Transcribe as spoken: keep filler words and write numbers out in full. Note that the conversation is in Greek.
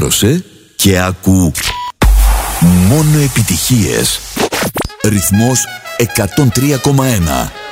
χαλάρωσε και άκου μόνο επιτυχίες. Ρυθμός εκατόν τρία κόμμα ένα.